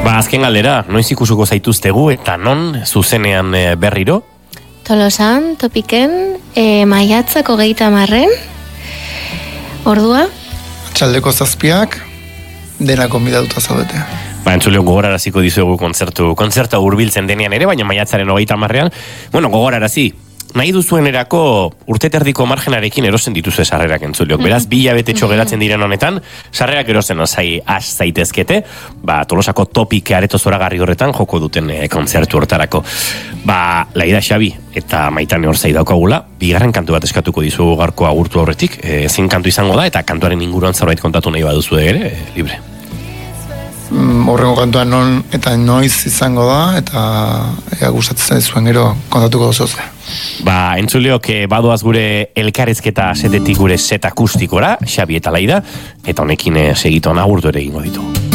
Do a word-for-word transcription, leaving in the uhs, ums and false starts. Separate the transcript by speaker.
Speaker 1: Ba, azken galdera, noiz ikusuko zaituztegu eta non zuzenean e, berriro?
Speaker 2: Tolosan, Topiken, e, maiatzako geita marren, ordua?
Speaker 3: Txaldeko zazpiak, dena konbidatuta zaudete.
Speaker 1: Ba, entzuleo gogoraraziko dizuegu kontzertu, kontzerta hurbiltzen denean ere, baina maiatzaren hogeita marrean, bueno, gogorarazi, nahi duzuen erako urteterdiko margenarekin erosen dituzue sarrerak entzuleok. Beraz, bi hilabetetxo geratzen diren honetan, sarrerak erosen osai az zaitezkete, ba, Tolosako Topik areto zoragarri horretan joko duten e, kontzertu hortarako. Ba, Laida Xabi eta Maitane Orzai daukagula, bigarren kantu bat eskatuko dizugu gaurko agurtu aurretik, e, ezin kantu izango da, eta kantuaren inguruan zerbait kontatu nahi baduzu ere, e, libre.
Speaker 3: Horrengo kantua non eta noiz izango da, eta ea gustatzen zuen gero kontatuko dozuz.
Speaker 1: Ba, entzuleok badoaz gure elkarrezketa setetik gure set akustikora, Xabi eta Laida, eta honekin segituan agurtu ere egingo ditugu.